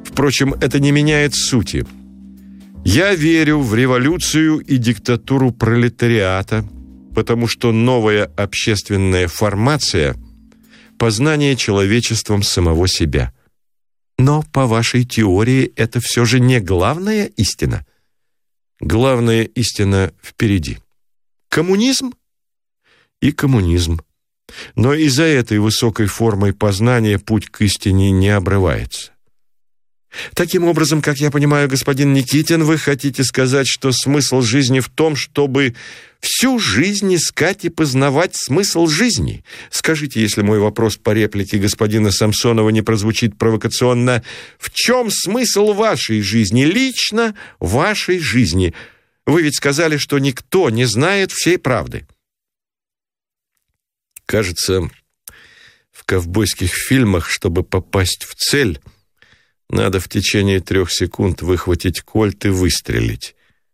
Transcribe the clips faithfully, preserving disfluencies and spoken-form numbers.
Впрочем, это не меняет сути. Я верю в революцию и диктатуру пролетариата, потому что новая общественная формация – познание человечеством самого себя. Но, по вашей теории, это все же не главная истина. Главная истина впереди. Коммунизм и коммунизм. Но и за этой высокой формой познания путь к истине не обрывается. Таким образом, как я понимаю, господин Никитин, вы хотите сказать, что смысл жизни в том, чтобы всю жизнь искать и познавать смысл жизни? Скажите, если мой вопрос по реплике господина Самсонова не прозвучит провокационно, в чем смысл вашей жизни, лично вашей жизни? Вы ведь сказали, что никто не знает всей правды. Кажется, в ковбойских фильмах, чтобы попасть в цель, надо в течение трех секунд выхватить кольт и выстрелить.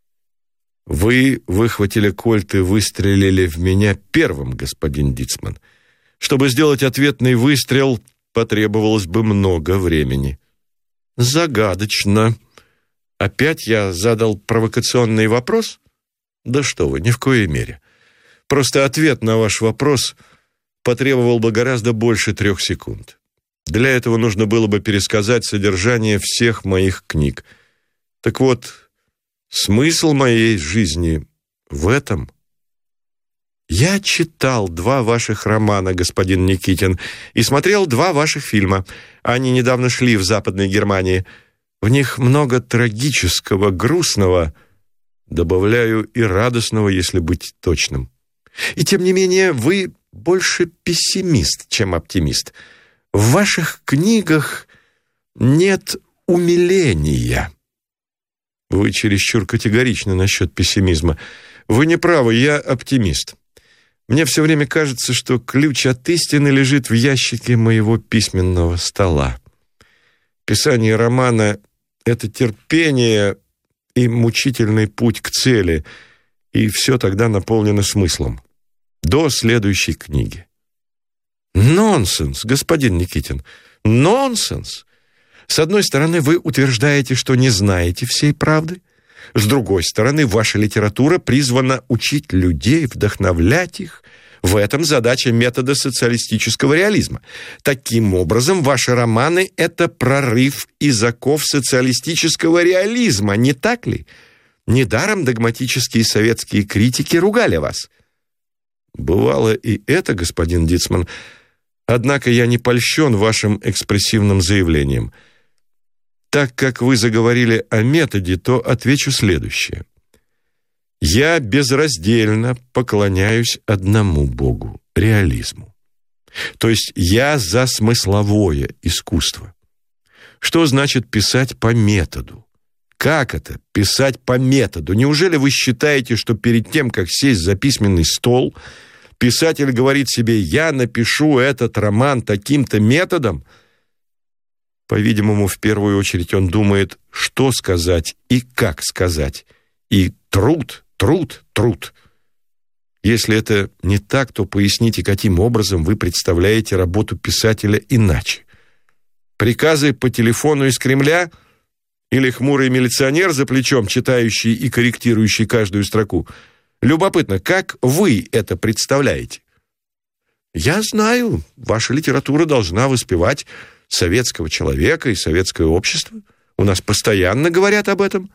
Вы выхватили кольт и выстрелили в меня первым, господин Дицман. Чтобы сделать ответный выстрел, потребовалось бы много времени. Загадочно. Опять я задал провокационный вопрос? Да что вы, ни в коей мере. Просто ответ на ваш вопрос потребовал бы гораздо больше трех секунд. Для этого нужно было бы пересказать содержание всех моих книг. Так вот, смысл моей жизни в этом. Я читал два ваших романа, господин Никитин, и смотрел два ваших фильма. Они недавно шли в Западной Германии. В них много трагического, грустного, добавляю, и радостного, если быть точным. И тем не менее, вы больше пессимист, чем оптимист. В ваших книгах нет умиления. Вы чересчур категоричны насчет пессимизма. Вы не правы, я оптимист. Мне все время кажется, что ключ от истины лежит в ящике моего письменного стола. Писание романа — это терпение и мучительный путь к цели, и все тогда наполнено смыслом. До следующей книги. Нонсенс, господин Никитин, нонсенс. С одной стороны, вы утверждаете, что не знаете всей правды. С другой стороны, ваша литература призвана учить людей, вдохновлять их. В этом задача метода социалистического реализма. Таким образом, ваши романы — это прорыв из оков социалистического реализма, не так ли? Недаром догматические советские критики ругали вас. Бывало и это, господин Дицман. Однако я не польщен вашим экспрессивным заявлением. Так как вы заговорили о методе, то отвечу следующее. Я безраздельно поклоняюсь одному Богу — реализму. То есть я за смысловое искусство. Что значит писать по методу? Как это — писать по методу? Неужели вы считаете, что перед тем, как сесть за письменный стол, писатель говорит себе: «Я напишу этот роман таким-то методом»? По-видимому, в первую очередь он думает, что сказать и как сказать. И труд, труд, труд. Если это не так, то поясните, каким образом вы представляете работу писателя иначе. Приказы по телефону из Кремля или хмурый милиционер за плечом, читающий и корректирующий каждую строку? Любопытно, как вы это представляете? Я знаю, ваша литература должна воспевать советского человека и советское общество. У нас постоянно говорят об этом.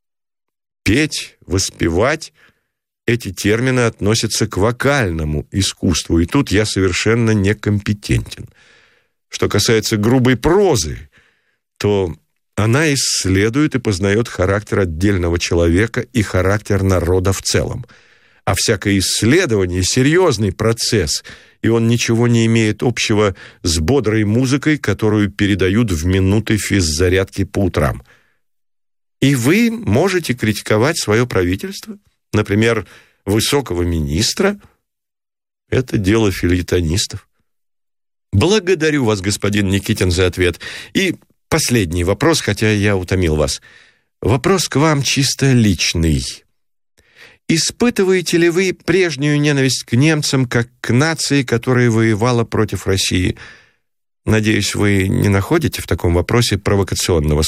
Петь, воспевать — эти термины относятся к вокальному искусству, и тут я совершенно некомпетентен. Что касается грубой прозы, то она исследует и познает характер отдельного человека и характер народа в целом. А всякое исследование — серьезный процесс, и он ничего не имеет общего с бодрой музыкой, которую передают в минуты физзарядки по утрам. И вы можете критиковать свое правительство, например, высокого министра. Это дело фельетонистов. Благодарю вас, господин Никитин, за ответ. И последний вопрос, хотя я утомил вас. Вопрос к вам чисто личный. Испытываете ли вы прежнюю ненависть к немцам, как к нации, которая воевала против России? Надеюсь, вы не находите в таком вопросе провокационного